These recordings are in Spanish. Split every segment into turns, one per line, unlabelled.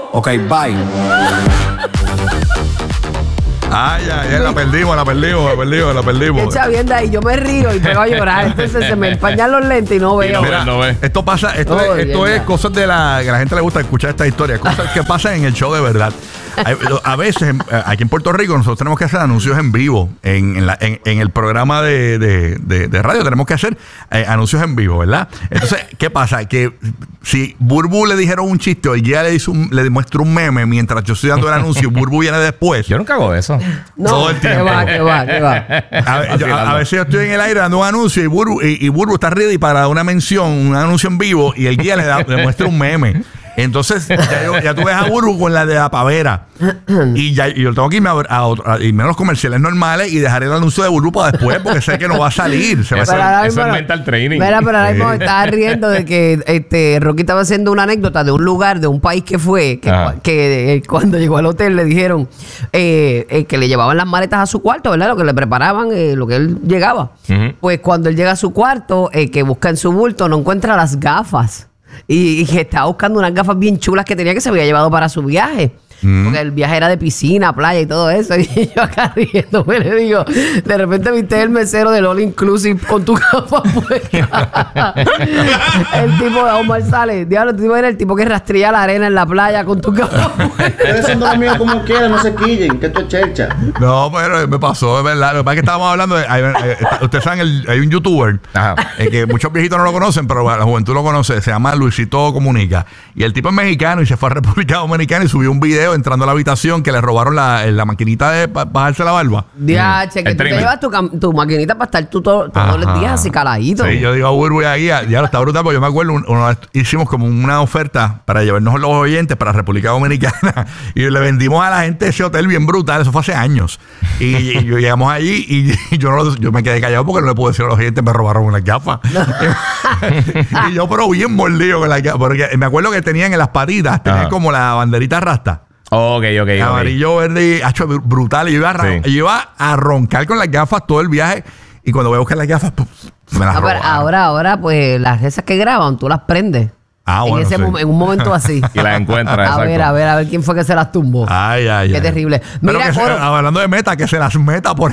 Ok, bye.
Ay, la perdimos.
Echa bien de ahí, yo me río y pego a llorar. Entonces se me empañan los lentes y no veo.
Mira, esto pasa, esto es cosas de que a la gente le gusta escuchar esta historia, cosas que pasan en el show de verdad. A veces, aquí en Puerto Rico, nosotros tenemos que hacer anuncios en vivo. En el programa de radio tenemos que hacer anuncios en vivo, ¿verdad? Entonces, ¿qué pasa? Que si Burbu le dijeron un chiste o ya le demuestra un meme mientras yo estoy dando el anuncio, Burbu viene después.
Yo nunca hago eso.
No,
todo el tiempo.
¿Qué va?
A veces yo estoy en el aire dando un anuncio y Burbu está ready para una mención, un anuncio en vivo, y el guía le muestra un meme. Entonces, ya tú ves a Burbu con la de la pavera. Y yo tengo que irme a irme a los comerciales normales y dejar el anuncio de Burbu para después, porque sé que no va a salir.
Eso es mental training.
Mira, pero ahora mismo estaba riendo de que Rocky estaba haciendo una anécdota de un lugar, de un país que fue, que cuando llegó al hotel le dijeron que le llevaban las maletas a su cuarto, ¿verdad? Lo que le preparaban, lo que él llegaba. Pues cuando él llega a su cuarto, que busca en su bulto, no encuentra las gafas. Y que estaba buscando unas gafas bien chulas que tenía, que se había llevado para su viaje. Porque el viaje era de piscina, playa y todo eso. Y yo acá riéndome le digo, de repente viste el mesero del All Inclusive con tu gafa puesta. El tipo de Omar sale. Diablo, tú eres el tipo que rastría la arena en la playa con tu gafa puesta.
Eso no es mío como quieran, no se quillen, que esto es chercha.
No, pero me pasó, es verdad. Lo que pasa es que estábamos hablando de... ustedes saben, hay un youtuber que muchos viejitos no lo conocen, pero la juventud lo conoce. Se llama Luisito Comunica. Y el tipo es mexicano y se fue a República Dominicana y subió un video entrando a la habitación que le robaron la maquinita de bajarse la barba.
Diache, que tú te llevas tu maquinita para estar tú todos los días así caladito.
Sí, yo digo a Burbu ahí, ya lo está brutal, porque yo me acuerdo, una vez hicimos como una oferta para llevarnos los oyentes para República Dominicana y le vendimos a la gente ese hotel bien brutal, eso fue hace años. Y llegamos allí y yo me quedé callado porque no le pude decir a los oyentes, me robaron unas gafas. Y yo, pero bien mordido con las gafas, porque me acuerdo que tenían en las patitas, tenían como la banderita rasta.
Ok.
Amarillo, verde, hecho brutal. Y yo iba a roncar con las gafas todo el viaje. Y cuando voy a buscar las gafas, me las robaron.
Ahora, pues, las esas que graban, tú las prendes.
Bueno,
en un momento así.
Y las encuentras.
A ver quién fue que se las tumbó. Qué terrible. Mira,
hablando de meta, que se las meta por el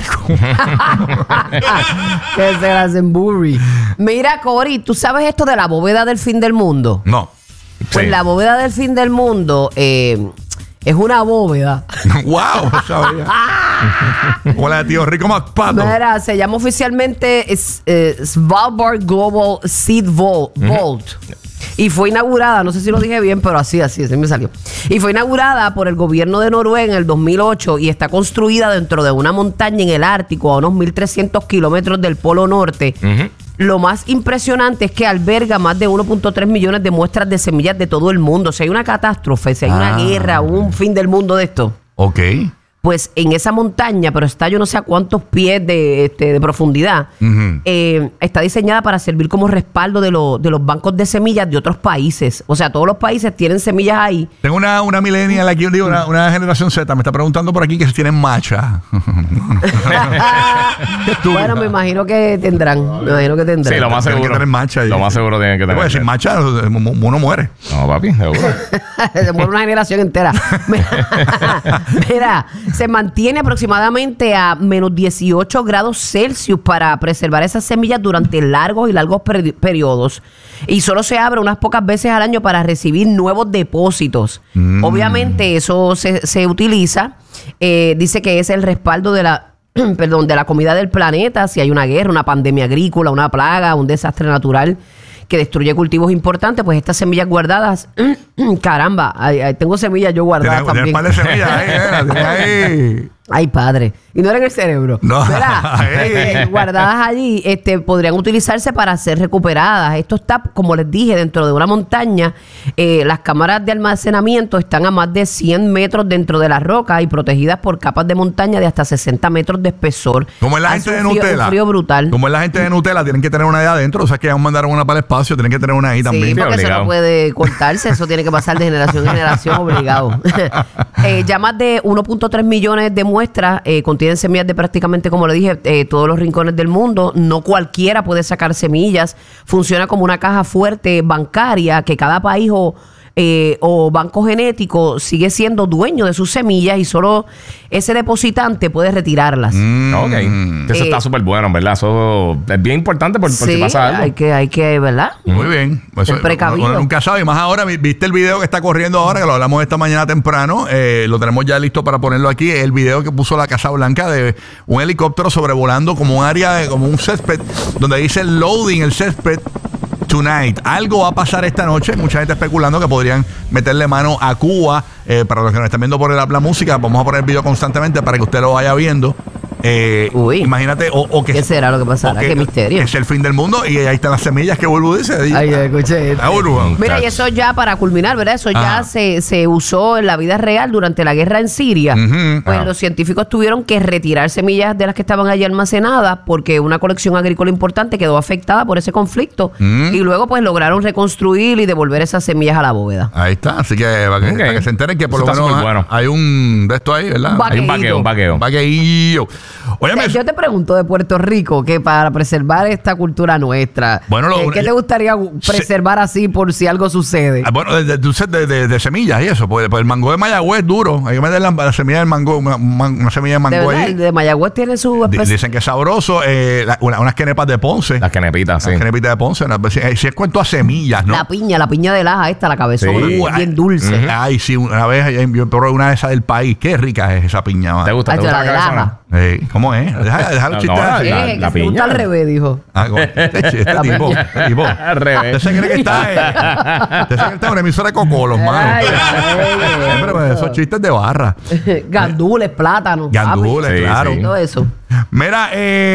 que se las emburri. Mira, Cory, ¿tú sabes esto de la bóveda del fin del mundo?
No.
Pues la bóveda del fin del mundo es una bóveda.
¡Wow! Sabía. Como la de tío Rico McPato.
Mira, se llama oficialmente Svalbard Global Seed Vault. Y fue inaugurada, no sé si lo dije bien, pero así me salió. Y fue inaugurada por el gobierno de Noruega en el 2008 y está construida dentro de una montaña en el Ártico, a unos 1.300 kilómetros del Polo Norte. Lo más impresionante es que alberga más de 1.3 millones de muestras de semillas de todo el mundo. Si hay una catástrofe, si hay una guerra, un fin del mundo de esto.
Ok.
Pues en esa montaña, pero está yo no sé a cuántos pies de profundidad, está diseñada para servir como respaldo de los bancos de semillas de otros países. O sea, todos los países tienen semillas ahí.
Tengo una millennial aquí, una generación Z, me está preguntando por aquí que si tienen matcha.
Bueno, me imagino que tendrán.
Sí, lo más seguro.
Tienen que tener matcha.
Lo más seguro tienen que tener.
Pues sin matcha uno muere.
No, papi, seguro.
Se muere una generación entera. Mira, se mantiene aproximadamente a menos 18 grados Celsius para preservar esas semillas durante largos periodos. Y solo se abre unas pocas veces al año para recibir nuevos depósitos. Obviamente eso se utiliza. Dice que es el respaldo de la comida del planeta. Si hay una guerra, una pandemia agrícola, una plaga, un desastre natural que destruye cultivos importantes, pues estas semillas guardadas, caramba, tengo semillas yo guardadas también.
Tienes un par de semillas ahí.
Ay, padre. Y no era en el cerebro.
No.
Guardadas allí, podrían utilizarse para ser recuperadas. Esto está, como les dije, dentro de una montaña. Las cámaras de almacenamiento están a más de 100 metros dentro de la roca y protegidas por capas de montaña de hasta 60 metros de espesor.
Como es la gente de Nutella.
Un frío brutal.
Como es la gente de Nutella, tienen que tener una ahí adentro. O sea, que ya mandaron una para el espacio, tienen que tener una ahí también.
Sí, porque eso no puede cortarse. Eso tiene que pasar de generación en generación obligado. Ya más de 1.3 millones de muestras contienen semillas de prácticamente, como le dije, todos los rincones del mundo. No cualquiera puede sacar semillas. Funciona como una caja fuerte bancaria que cada país o banco genético sigue siendo dueño de sus semillas y solo ese depositante puede retirarlas.
Ok. Eso está súper bueno, ¿verdad? Eso es bien importante por si pasa algo.
Hay que, ¿verdad?
Muy bien.
Ser precavido.
Uno nunca sabe. Y más ahora, ¿viste el video que está corriendo ahora? Que lo hablamos esta mañana temprano. Lo tenemos ya listo para ponerlo aquí. El video que puso la Casa Blanca de un helicóptero sobrevolando como un área, como un césped, donde dice loading el césped tonight. Algo va a pasar esta noche. Mucha gente especulando que podrían meterle mano a Cuba. Para los que nos están viendo por el Habla Música, vamos a poner el video constantemente para que usted lo vaya viendo. Imagínate, o que
¿qué será lo que pasará? ¿Qué misterio?
Es el fin del mundo y ahí están las semillas que Bulbu dice.
Ay, escuché. Mira, y eso ya para culminar, ¿verdad? Eso ya se usó en la vida real durante la guerra en Siria. Pues los científicos tuvieron que retirar semillas de las que estaban allí almacenadas porque una colección agrícola importante quedó afectada por ese conflicto y luego pues lograron reconstruir y devolver esas semillas a la bóveda.
Ahí está, así que para que se enteren que por lo menos hay un de esto ahí, ¿verdad?
Hay un vaqueo.
Óyeme,
yo te pregunto de Puerto Rico que para preservar esta cultura nuestra, ¿qué te gustaría preservar así por si algo sucede?
Bueno, de semillas y eso, pues el mango de Mayagüez es duro. Hay que meter la semilla del mango, una semilla de mango ahí.
El de Mayagüez tiene su
dicen que es sabroso. Unas quenepas de Ponce.
Las quenepitas, sí.
Las quenepitas de Ponce. Si es cuento a semillas, ¿no?
La piña de laja esta, la cabezona, bien dulce.
Ay, sí, una vez yo probé una de esas del país. Qué rica es esa piña.
¿Te gusta la cabezona?
¿Cómo es? Deja los chistes así.
La piña.
Gusta al revés, dijo.
Este tipo.
Al revés.
Usted se cree que está en una emisora de cocolos, mano. Pero esos chistes de barra.
Gandules, plátanos.
Gandules, claro.
Todo eso.
Mira,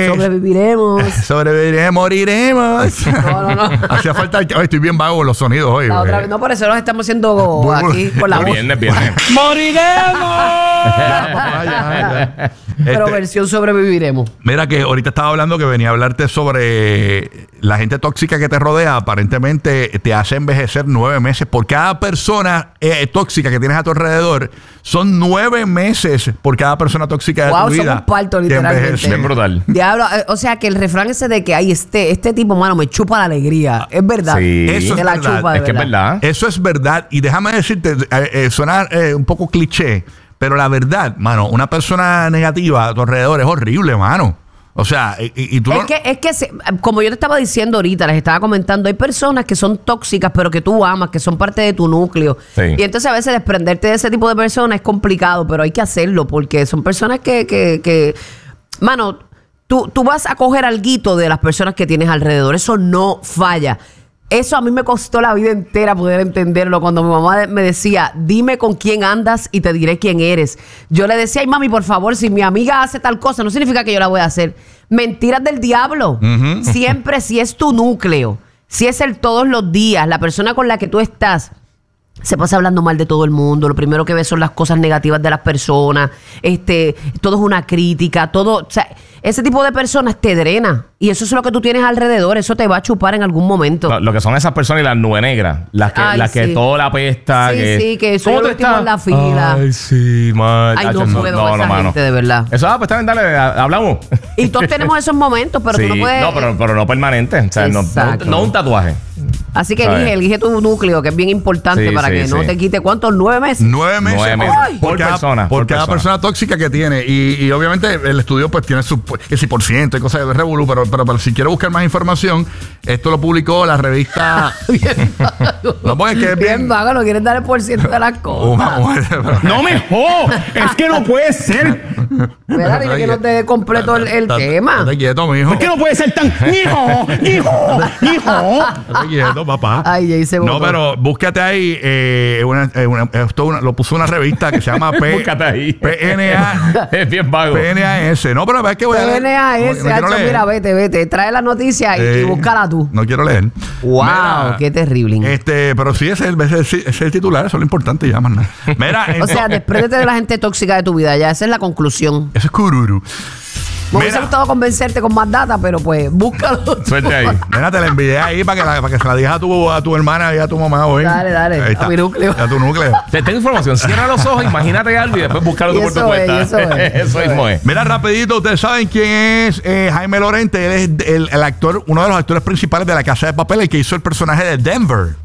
sobreviviremos,
moriremos.
No.
Hacía falta. Estoy bien vago con los sonidos hoy.
No, por eso nos estamos haciendo aquí por la voz.
Viernes.
¡Moriremos! Pero versión sobreviviremos.
Mira que ahorita estaba hablando que venía a hablarte sobre la gente tóxica que te rodea. Aparentemente te hace envejecer 9 meses. Por cada persona tóxica que tienes a tu alrededor, son 9 meses por cada persona tóxica de tu vida.
Somos parto, literalmente.
Bien brutal.
Diablo, o sea que el refrán ese de que este tipo, mano, me chupa la alegría. Es verdad.
Sí.
Eso es
la
verdad.
chupa,
es que es verdad.
Eso es verdad. Y déjame decirte, suena un poco cliché, pero la verdad, mano, una persona negativa a tu alrededor es horrible, mano. O sea, y tú
como yo te estaba diciendo ahorita, les estaba comentando, hay personas que son tóxicas, pero que tú amas, que son parte de tu núcleo.
Sí.
Y entonces a veces desprenderte de ese tipo de personas es complicado, pero hay que hacerlo porque son personas que mano, tú vas a coger alguito de las personas que tienes alrededor. Eso no falla. Eso a mí me costó la vida entera poder entenderlo. Cuando mi mamá me decía, dime con quién andas y te diré quién eres. Yo le decía, ay mami, por favor, si mi amiga hace tal cosa, no significa que yo la voy a hacer. Mentiras del diablo. Siempre si es tu núcleo, si es el todos los días, la persona con la que tú estás, se pasa hablando mal de todo el mundo. Lo primero que ves son las cosas negativas de las personas. Todo es una crítica. Todo, o sea, ese tipo de personas te drena. Y eso es lo que tú tienes alrededor. Eso te va a chupar en algún momento.
Lo que son esas personas y las nubes negras. Las que todo la apesta.
Sí, que soy el último en la fila.
Ay, sí, man.
Ay, no puedo con esa gente, de verdad.
Eso, pues también, dale, hablamos.
Y todos tenemos esos momentos, pero
sí,
tú no puedes...
No, pero no permanente. O sea, no un tatuaje.
Así que elige tu núcleo, que es bien importante para que no te quite, ¿cuántos? 9 meses.
9 meses.
9 meses.
Ay,
por cada persona tóxica que tiene. Y obviamente el estudio pues tiene su por ciento y cosas de revolú, pero si quiero buscar más información, esto lo publicó la revista.
No, porque es que es bien vago, no quieres dar el por ciento de las cosas.
No me jodas, es que no puede ser.
Mira, dile que no te dé completo el tema.
Estate quieto, mijo.
Es que no puede ser tan. ¡Hijo!
Estate quieto, papá.
Ay, ya hice
no, pero búscate ahí. Lo puso una revista que se llama
búscate ahí.
PNA.
Es bien vago.
PNAS. No, pero es que voy a leer.
PNAS. Mira, vete. Trae la noticia y búscala tú.
No quiero leer.
Wow, mira, qué terrible.
Pero sí, ese es el titular. Eso es lo importante. Ya, más nada. Mira,
o sea, despréndete de la gente tóxica de tu vida. Ya, esa es la conclusión.
Eso es cururu.
Me hubiese gustado convencerte con más data, pero pues búscalo.
Suerte ahí.
Mira, te la envié ahí para que se la digas a tu hermana y a tu mamá hoy.
Dale. A mi núcleo.
A tu núcleo.
Te tengo información. Cierra los ojos, imagínate algo y después búscalo tú por tu cuenta. Eso mismo es.
Mira, rapidito, ustedes saben quién es Jaime Lorente. Él es el actor, uno de los actores principales de La Casa de Papel, el que hizo el personaje de Denver.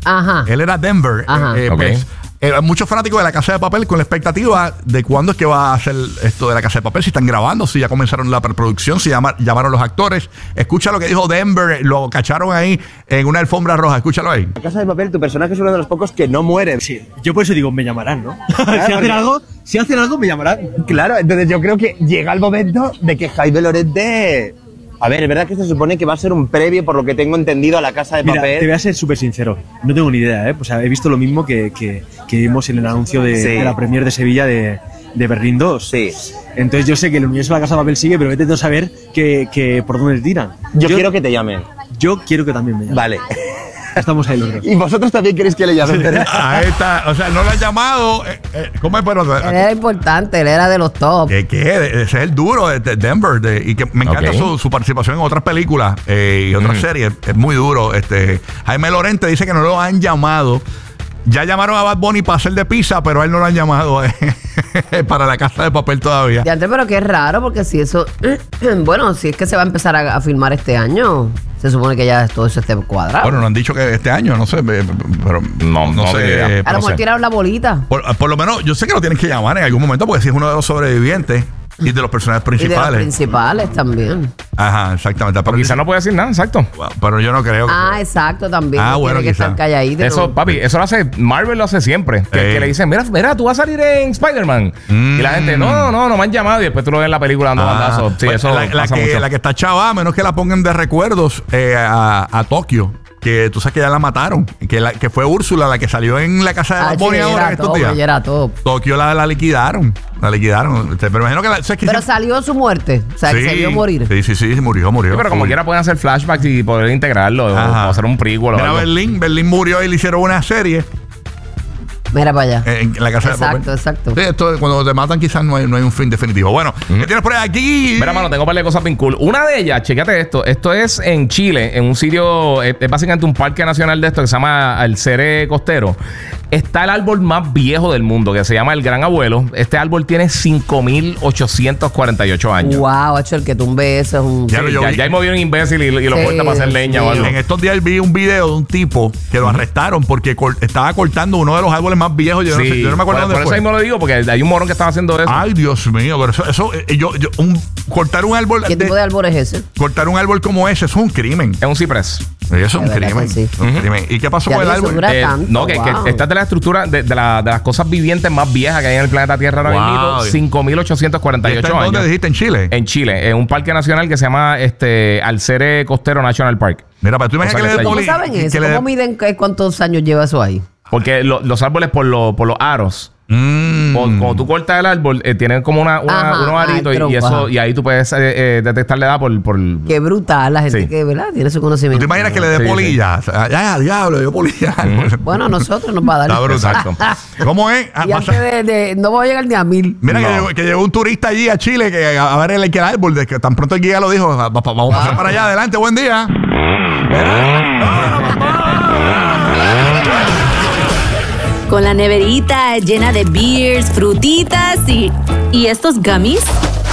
Ajá.
Él era Denver.
Ajá.
Pues, muchos fanáticos de La Casa de Papel con la expectativa de cuándo es que va a hacer esto de La Casa de Papel, si están grabando, si ya comenzaron la preproducción, si llamaron los actores. Escucha lo que dijo Denver, lo cacharon ahí en una alfombra roja, escúchalo ahí.
La Casa de Papel, tu personaje es uno de los pocos que no muere.
Sí, yo por eso digo, me llamarán, ¿no?
Claro,
si hacen algo, me llamarán.
Claro, entonces yo creo que llega el momento de que Jaime Lorente... A ver, es verdad que se supone que va a ser un previo, por lo que tengo entendido, a La Casa de Papel.
Mira, te voy a ser súper sincero. No tengo ni idea, ¿eh? O sea, he visto lo mismo que vimos en el anuncio de la Premier de Sevilla de Berlín 2.
Sí.
Entonces yo sé que el universo de La Casa de Papel sigue, pero vete a saber que por dónde tiran.
Yo quiero que te llamen.
Yo quiero que también me llamen.
Vale.
Estamos ahí los dos.
Y vosotros también queréis que le llamen, ¿verdad?
Ahí está, o sea, no lo han llamado. ¿Cómo es? Pero,
Él era importante, él era de los top.
¿Qué? Ese es el duro de Denver. Y que me encanta su participación en otras películas y otras series. Es muy duro. Jaime Lorente dice que no lo han llamado. Ya llamaron a Bad Bunny para hacer de pizza, pero a él no lo han llamado para La Casa de Papel todavía.
De antes, pero qué raro, porque si eso... Bueno, si es que se va a empezar a filmar este año, se supone que ya todo eso esté cuadrado.
Bueno, no han dicho que este año, no sé, pero no sé.
A lo mejor tiraron la bolita.
Por lo menos, yo sé que lo tienen que llamar en algún momento, porque si es uno de los sobrevivientes y de los personajes principales.
Y de los principales también.
Ajá, exactamente.
Pero quizás no puede decir nada, exacto.
Pero yo no creo.
Exacto, también.
Bueno,
tiene que estar calladito.
Eso, papi, eso lo hace, Marvel lo hace siempre. Que le dicen, mira, tú vas a salir en Spider-Man. Y la gente, no me han llamado. Y después tú lo ves en la película dando bandazos. Sí,
pues,
eso pasa mucho.
La que está chava, a menos que la pongan de recuerdos a Tokio. Que tú sabes que ya la mataron. Que fue Úrsula la que salió en La Casa de Bad Bunny ahora en estos días.
Ella era top.
Tokio la liquidaron. La liquidaron. Pero imagino que
pero salió su muerte. O sea, que se vio morir.
Sí, murió.
Sí, pero como quiera pueden hacer flashbacks y poder integrarlo. O hacer un prequel.
Mira, Berlín murió y le hicieron una serie.
Mira para allá.
En La Casa de Papel.
Exacto.
Sí, esto, cuando te matan quizás no hay un fin definitivo. Bueno, ¿qué tienes por ahí aquí?
Mira, mano, tengo un par de cosas bien cool. Una de ellas, chécate esto. Esto es en Chile, en un sitio, es básicamente un parque nacional de esto que se llama Alcere Costero. Está el árbol más viejo del mundo, que se llama el Gran Abuelo. Este árbol tiene 5.848 años.
Wow, hecho, el que tumbe eso es un...
Ya hay movido un imbécil y lo corta para hacer leña o algo.
En estos días vi un video de un tipo que lo arrestaron porque estaba cortando uno de los árboles más viejos. Yo no me acuerdo dónde
fue. Por eso mismo lo digo, porque hay un morón que estaba haciendo eso.
Ay, Dios mío, pero cortar un árbol...
¿Qué tipo de árbol es ese?
Cortar un árbol como ese es un crimen.
Es un ciprés.
Eso es un crimen. Sí. ¿Y qué pasó con el árbol?
No, que esta es de la estructura de las cosas vivientes más viejas que hay en el planeta Tierra ahora mismo. 5.848 años.
¿Dónde dijiste? ¿En Chile?
En Chile, en un parque nacional que se llama Alcere Costero National Park.
Mira, pero tú imaginas que le
¿Cómo saben eso? ¿Cómo miden cuántos años lleva eso ahí?
Porque los árboles por los aros. Cuando tú cortas el árbol, tienen como unos aritos y ahí tú puedes detectar la edad por...
Qué brutal la gente que, ¿verdad? Tiene su conocimiento.
¿Tú te imaginas que le dé polilla? Sí. Ya, diablo, le dio polilla.
Bueno, nosotros nos va a dar.
Está brutal. ¿Cómo es?
Y antes no voy a llegar ni a 1,000.
Mira que llegó un turista allí a Chile a ver el árbol, que tan pronto el guía lo dijo, vamos a pasar para allá, adelante, buen día.
Con la neverita llena de beers, frutitas y estos gummies